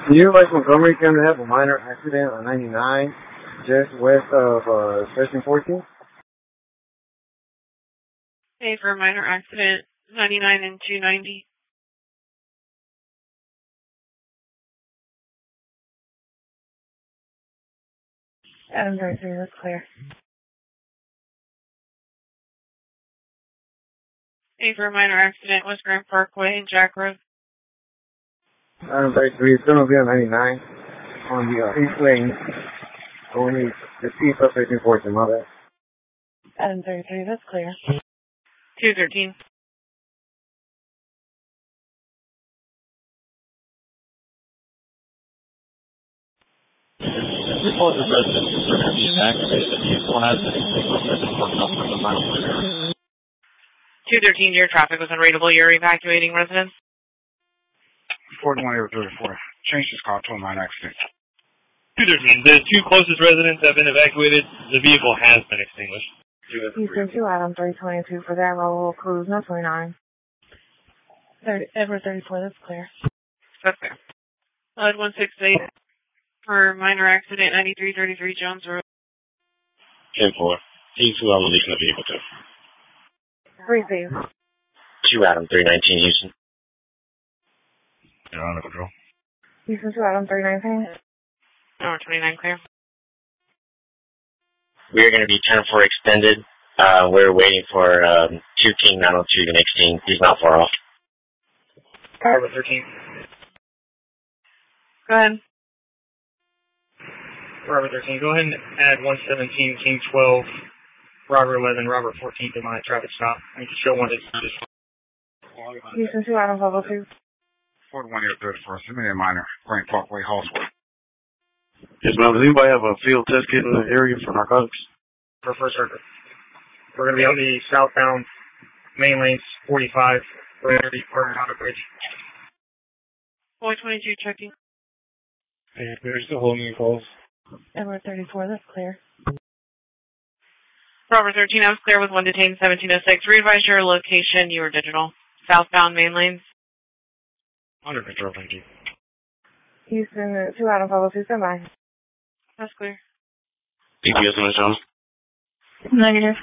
Near West Montgomery, can have a minor accident on 99, just west of 1314. Hey, for a minor accident, 99 and 290. Adam 33, that's clear. Hey, for a minor accident, West Grand Parkway and Jack Road. Adam 33, it's going to be on 99 on the east lane. Only the east of 1314, my bad. Adam 33, that's clear. 213. Report the resident for being activated. The vehicle has been extinguished for comfort of my 213, your traffic was unreadable. You're evacuating residents. 4134. Change this call to a minor accident. 213, the two closest residents have been evacuated. The vehicle has been extinguished. Houston 2, Adam 322 for that roll cruise, no 29. Edward 34, that's clear. That's clear. 168 for minor accident, 9333 Jones Road. 10-4. T2, I'm releasing the vehicle too. 3-2. 2 Adam 319 Houston. You're under control. Houston 2, Adam 319. 29 clear. We're going to be 10-4 extended. We're waiting for 2 King 902 the next team. He's not far off. Harbor 13. Go ahead. Robert 13, go ahead and add 117, King 12, Robert 11, Robert 14 to my traffic stop. I need to show one to just. Houston 2, Adam 502. 4134. Send me a minor. Grand Parkway, Hallsworth. Yes, ma'am. Does anybody have a field test kit in the area for narcotics? For first record. We're going to be on the southbound main lanes, 45. We're going to be part of the bridge. Boy 22 checking. Hey, they're still holding you calls. Edward 34, that's clear. Robert 13, I was clear with 1 detained 1706. Readvise your location, you were digital. Southbound main lanes. Under control, thank you. Houston 2, Adam 502, stand by. That's clear. DPS on the zone. Negative.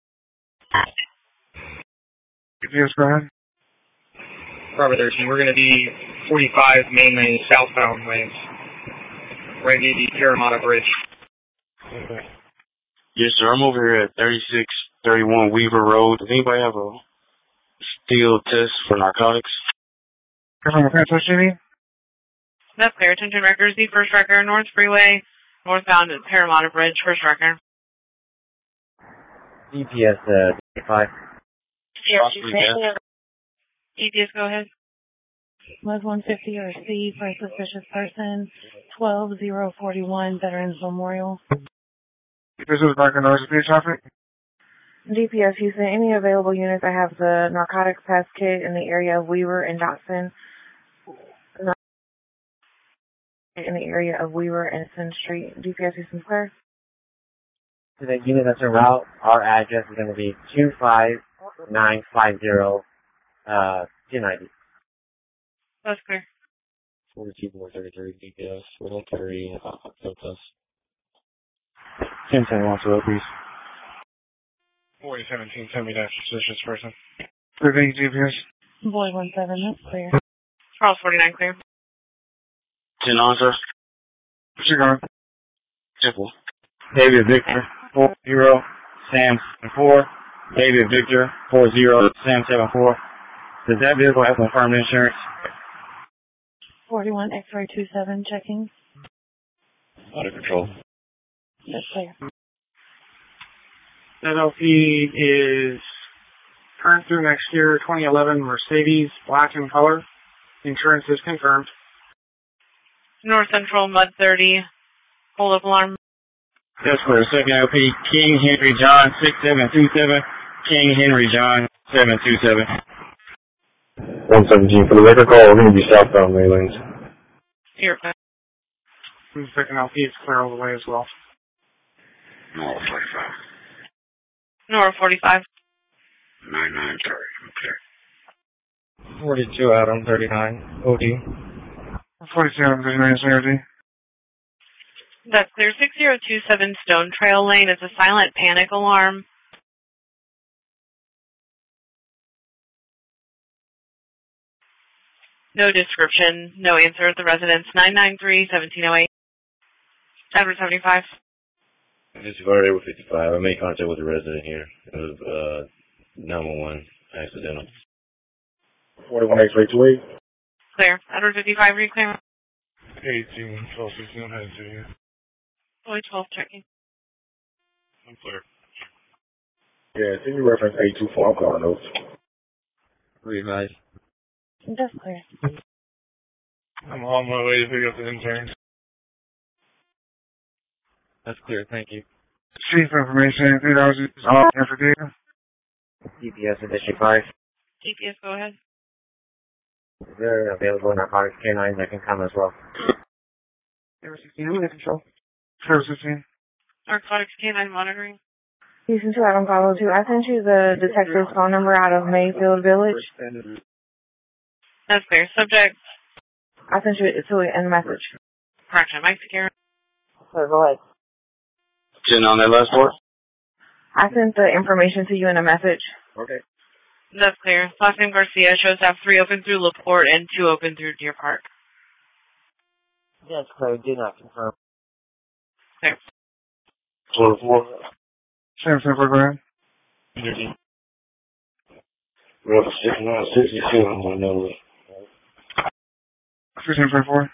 DPS, go ahead. Robert 13, we're going to be 45 main lanes, southbound lanes. Right near the Parramatta Bridge. Okay. Yes, sir. I'm over here at 3631 Weaver Road. Does anybody have a field test for narcotics? Come on, what you need? That's clear. Attention records, the first record, North Freeway, northbound at Parramatta Bridge, first record. DPS 5. EPS, go ahead. Was 150 or C for a suspicious person. 12041 Veterans Memorial. This is like an OSP traffic. DPS Houston, any available units? I have the narcotics test kit in the area of Weaver and Dotson. In the area of Weaver and Sin Street. DPS Houston Square. To the unit that's en route, our address is going to be 25950 290. That's clear. 42-433 DPS. We don't carry field tests. 1010 wants to please. 4017, send me that suspicious person. 13 GPS. Boy 17, that's clear. Charles 49 clear. 10 on, sir. What's your going? Simple. David Victor 40 Sam 4. David Victor 40 Sam 74. Does that vehicle have confirmed insurance? 41 X-ray 27 checking. Under control. That's clear. That LP is current through next year, 2011 Mercedes, black in color. Insurance is confirmed. North Central, Mud 30, hold up alarm. That's clear. Second LP, King Henry John 6727. King Henry John 727. 117 for the record call. We're going to be southbound main lanes. Here. The second LP is clear all the way as well. No, 45. Nora 45. 99, sorry. Okay. 42 Adam 39 OD. 42 Adam 39 CRD. That's clear. 6027 Stone Trail Lane. It's a silent panic alarm. No description. No answer at the residence. 993-1708. Edward 75. Disregard Edward 55. I made contact with the resident here. It was 911 accidental. 41 X-ray 28. Clear. Edward 55, reclaim. 18, 12, 16, headed to you. Boy 12, checking. I'm clear. Yeah, send me reference 824. I'm calling those. Revise. That's clear. I'm on my way to pick up the intern. That's clear, thank you. Chief information, 3 hours off for data. GPS in District 5. GPS, go ahead. Is there available narcotics canines that can come as well? Number 16, I'm under control. Number 16. Narcotics canine monitoring. Houston to Adam Bravo 2. I sent you the detective's phone number out of Mayfield Village. That's clear. Subject. I sent you it to in a message. Correction. Mike Secure. So go ahead. Sitting on that last board? I sent the information to you in a message. Okay. That's clear. Last name Garcia shows to have 3 open through LaPorte and 2 open through Deer Park. That's clear. Do not confirm. Clear. 24. Same, go ahead. 13. Well, 6962, I'm going to know it. 15.4.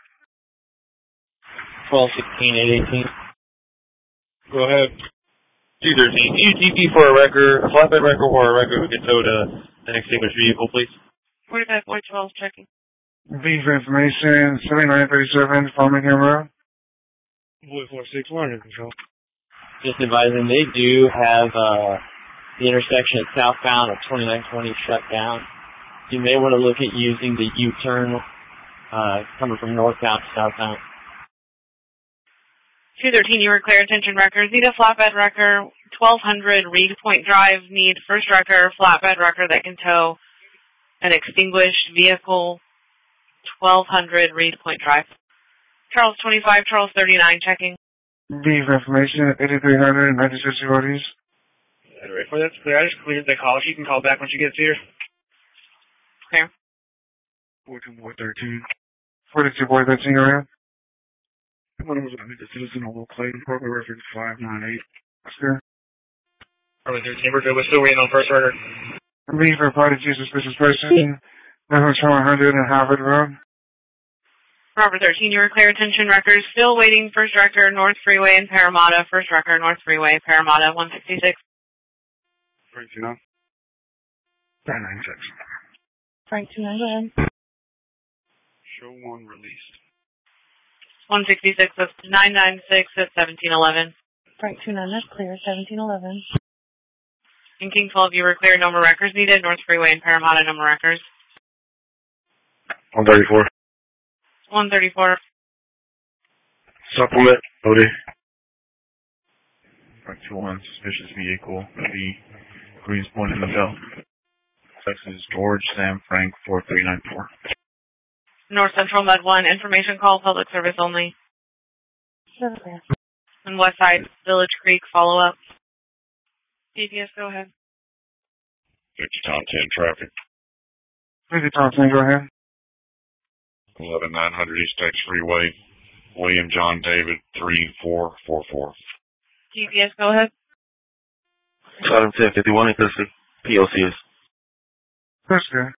12, 16, 818. Go ahead. 213. UTP for a wrecker, a flatbed wrecker or a wrecker who can tow to an extinguished vehicle, please. 45, 12, checking. V for information, 7937, Farming Road. Boy 461 in control. Just advising, they do have the intersection at southbound of 2920 shut down. You may want to look at using the U-turn coming from northbound to southbound. 213, you were clear. Attention wreckers. Need a flatbed wrecker. 1200 Reed Point Drive. Need first wrecker, flatbed wrecker that can tow an extinguished vehicle. 1200 Reed Point Drive. Charles 25, Charles 39, checking. V for information, 8300, 96 bodies. Well, that's clear. I just cleared the call. She can call back when she gets here. Clear. 42 boy 13. 42 boy 13, go ahead. One was the citizen of Oak Clayton, Corporate reference 598. Sure. Probably 13. We're good. We're still waiting on first order. V for party to suspicious person. Number 100 and Harvard Road. Robert 13, you were clear. Attention wreckers. Still waiting. First wrecker, North Freeway and Parramatta. First wrecker, North Freeway, Parramatta, 166. 42 now. 996. Frank 29, go ahead. Show 1 released. 166, that's 996 at 1711. Frank 29, that's clear. 1711. In King 12, you were clear. No more wreckers needed. North Freeway and Parramatta, no more wreckers. 134. 134. Supplement, OD. 521, suspicious vehicle. The Greens Point in the belt. Texas, George, Sam, Frank, 4394. North Central Med 1, information call, public service only. That's clear. And West Side, Village Creek, follow up. GPS, go ahead. 50 Tom 10 traffic. 50 Tom 10, go ahead. 11900 East X Freeway. William John David 3444. GPS, go ahead. Adam 1051 in custody. POCs. That's good.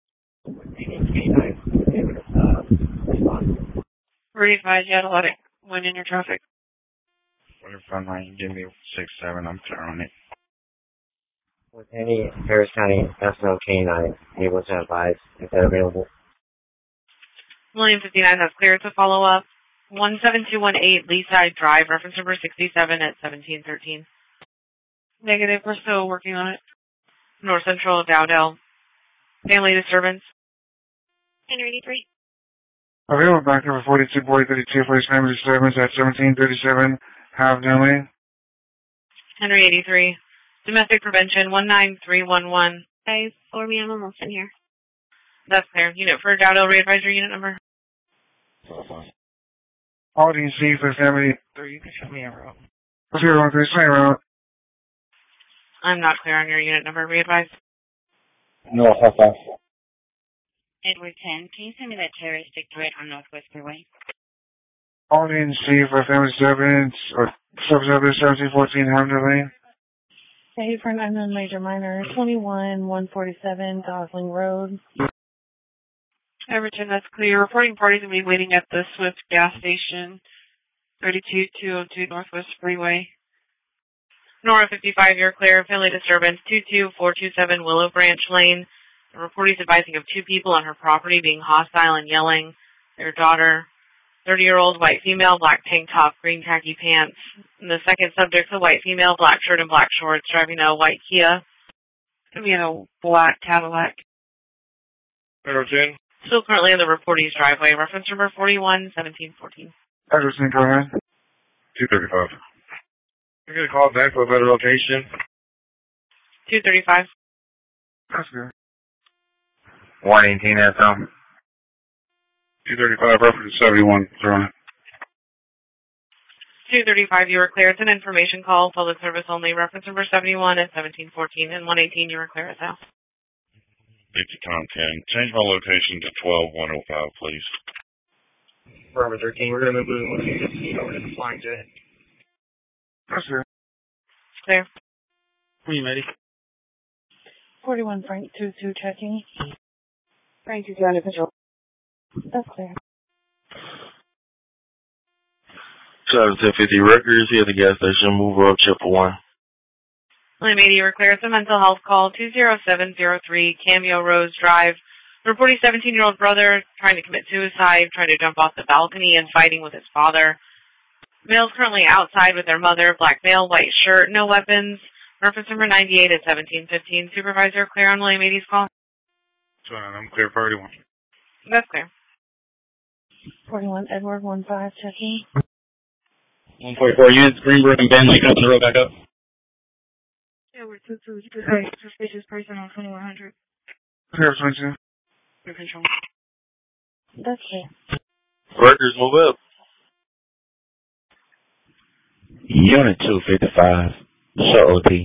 Re-advise, you had a lot of wind in your traffic. Whatever phone line you give me 67, I'm clear on it. With any Harris County SNL canine able to advise if they're available. William 59, that's clear to follow up. 17218 Leaside Drive, reference number 67 at 1713. Negative, we're still working on it. North Central of Dowdell. Family disturbance. 1083. Available back over 42 boy 32 for his family disturbance at 1737 Havden Lane. Henry 83. Domestic prevention 19311. Guys, for me, I'm almost in here. That's clear. Unit for Dowdell, re-advisory unit number. Audience C for family 3. You can show me a route. 013, same route. I'm not clear on your unit number. Be advised. No, 5-5. Edward 10, can you send me that terroristic threat on Northwest Freeway? Audience C for family 7, or sub-7, 1714 Hamden Lane. Hey, for an unknown major minor, 21-147 Gosling Road. Everton, that's clear. Reporting parties will be waiting at the Swift gas station, 32202 Northwest Freeway. Nora 55, you're clear. Family disturbance, 22427 Willow Branch Lane. The report is advising of 2 people on her property being hostile and yelling. Their daughter, 30-year-old white female, black tank top, green khaki pants. And the second subject's a white female, black shirt and black shorts, driving a white Kia. It's going to be in a black Cadillac. Edward 10. Still currently in the reportee's driveway. Reference number 41-1714. Edward 10, go ahead. 235. You're going to call back for a better location? 235. That's good. 118 FM. 235, reference 71, throw it. 235, you were clear. It's an information call, public service only. Reference number 71 at 1714 and 118, you were clear as hell. Thank you, Tom 10. Change my location to 12105, please. Bravo 13, we're going to move over to the flying jet. That's good. Clear. Are you ready? 41 Frank 22 checking. Frank 22 under control. That's clear. 71050 Rutgers here at the gas station. Move up, chip for 1. William 80, you were clear. It's a mental health call, 20703 Cameo Rose Drive. Reporting 17-year-old brother trying to commit suicide, trying to jump off the balcony and fighting with his father. Male's currently outside with their mother, black male, white shirt, no weapons. Reference number 98 at 1715. Supervisor, clear on William 80's call? I'm clear for 31. That's clear. 41 Edward 15 checking. 144 units, Greenbrook and Ben Lake, open the road back up. Edward 22, suspicious person on 2100. Clear 22. Your control. That's clear. Rutgers, move up. Unit 255. Show OT.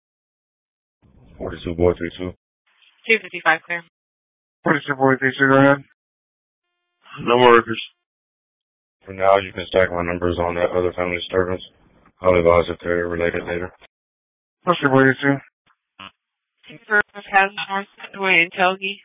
42 boy 32. 255, clear. 42 boy, 32, go ahead. No more Rutgers. For now, you can stack my numbers on that other family disturbance. I'll advise if they're related later. 42 boy, 32. Service has North Way in Telgi.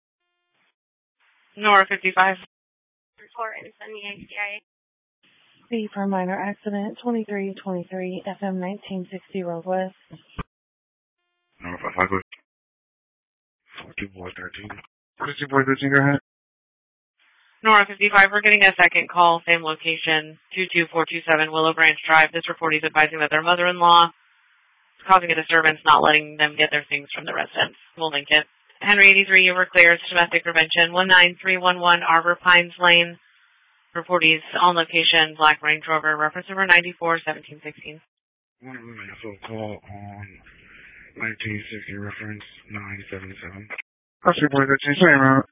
Nora 55. Report and send me ACIA. B for minor accident, 2323 FM 1960 Road West. No, if I go 42 boy 13. 42 boy, 13, go ahead. Nora 55, we're getting a second call, same location, 22427 Willow Branch Drive. This report is advising that their mother-in-law is causing a disturbance, not letting them get their things from the residence. We'll link it. Henry 83, you were clear. It's domestic prevention. 19311 Arbor Pines Lane. Reportees on location, black Range Rover. Reference number 94-1716. One of them is a call on 1960, reference 977. 42 boy, 13, same route.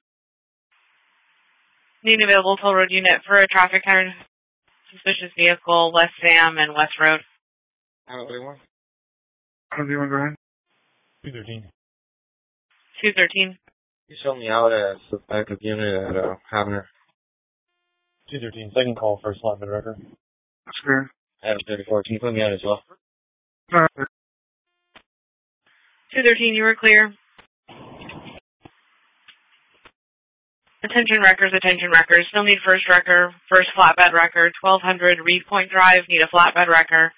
Need an available toll road unit for a traffic pattern. Suspicious vehicle, West Sam and West Road. How do you want to go ahead? 213. 213. You showed me out as the backup unit at Havner. 213, second call, first flatbed record. That's good. Adam 34, can you put me on as well? 213, you were clear. Attention wreckers. Still need first wrecker, first flatbed wrecker. 1200 Reed Point Drive, need a flatbed wrecker.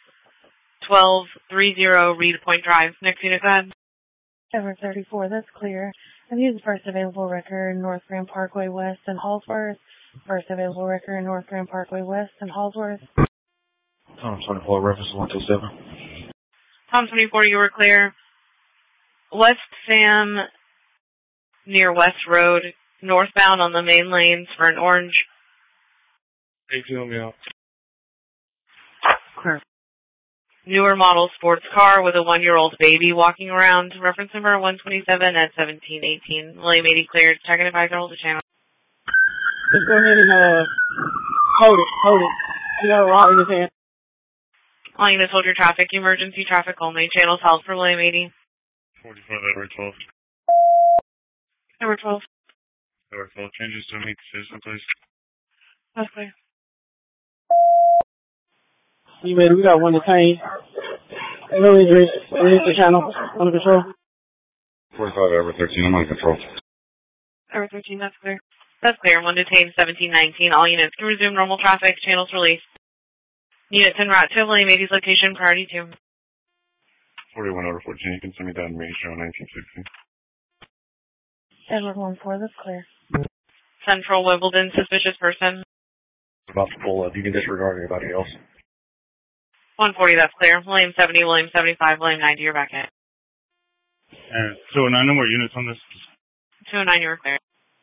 1230 Reed Point Drive. Next unit, go ahead. Edward 34, that's clear. I need the first available record, North Grand Parkway West and Hallsworth. First available record, North Grand Parkway West and Hallsworth. Tom 24, reference 127. Tom 24, you were clear. West Sam near West Road, northbound on the main lanes for an orange. Hey, fill me out. Clear. Newer model sports car with a 1-year-old baby walking around. Reference number 127 at 1718. William 80 cleared. Check and advise hold the channel. Just go ahead and hold it. You got a rod in his hand. All units hold your traffic. Emergency traffic only. Channels held for William 80. 45 Edward 12. Number 12. Edward 12 changes to meet citizen, please. That's clear. You ready? We got one detained. No injuries. Release the channel. Under control. 45 Edward 13. I'm under control. Number 13, that's clear. That's clear. One detained, 1719. All units can resume normal traffic. Channels released. Units en route to William 80's location, priority 2. 41 over 14. You can send me down to Show 1960. Edward 1-4, that's clear. Central Wimbledon, suspicious person. About to pull up. You can disregard anybody else. 140, that's clear. William 70, William 75, William 90, you're back in. And 209, no more units on this. 209, you were clear.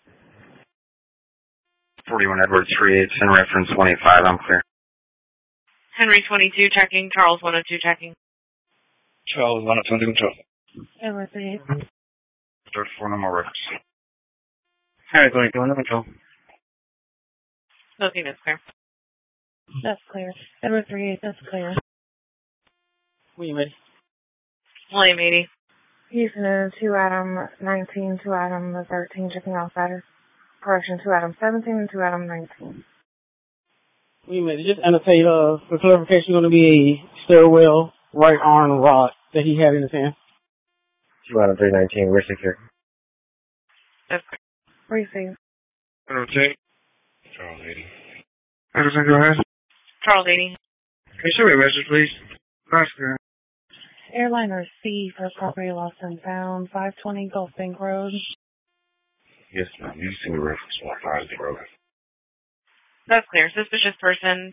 41 Edward 38, send reference 25, I'm clear. Henry 22, checking. Charles 102, checking. Charles 102, control. Edward 38. 34, no more records. Henry 22, under control. Both units clear. That's clear. Edward 38, that's clear. William 80. William 80. Houston 2 Adam 19, 2 Adam 13, checking all status. Correction, 2 Adam 17 and 2 Adam 19. William 80. Just annotate, for clarification, going to be a stairwell right arm rod that he had in his hand. 2 Adam 319, we're secure. That's clear. Receive. Okay. Charles 80. Anderson, go ahead. Charles 80. Hey, show me a message, please. That's good. Airliner C for property lost and found, 520 Gulf Bank Road. Yes, ma'am. You see the reference 150. That's clear. Suspicious person.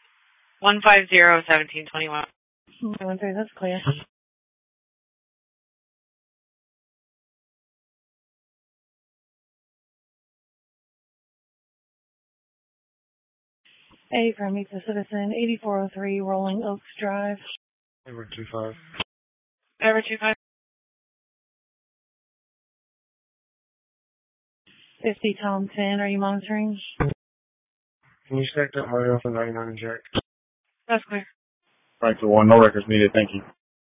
150-1721. 13, that's clear. A from Meet the Citizen, 8403 Rolling Oaks Drive. Edward 25. Edward 25. 50 Tom 10, are you monitoring? Can you stack that high off the 99 Jack? That's clear. Frank to 1, no records needed. Thank you.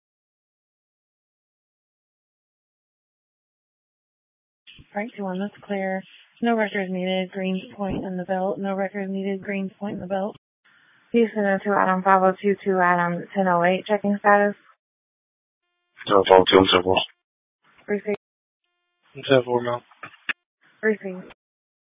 Frank to 1, that's clear. No records needed. Greens Point in the belt. No records needed. Greens Point in the belt. Houston 2 Adam 502, 2 Adam 1008. Checking status. 2 Adam 2, I'm civil. Receive. I'm 10-4 now. Receive.